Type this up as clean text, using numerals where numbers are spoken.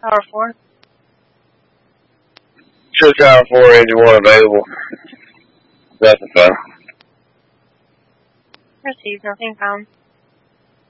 Tower 4. Show Tower 4, engine 1 available. Nothing found. Received, nothing found.